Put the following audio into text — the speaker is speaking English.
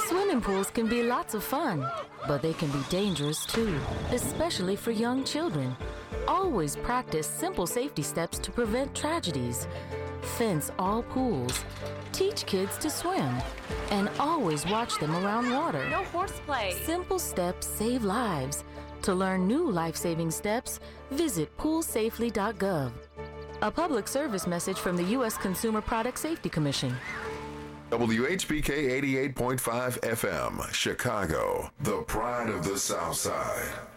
Swimming pools can be lots of fun, but they can be dangerous too, especially for young children. Always practice simple safety steps to prevent tragedies. Fence all pools. Teach kids to swim. And always watch them around water. No horseplay. Simple steps save lives. To learn new life-saving steps, visit poolsafely.gov. A public service message from the U.S. Consumer Product Safety Commission. WHBK 88.5 FM, Chicago, the pride of the South Side.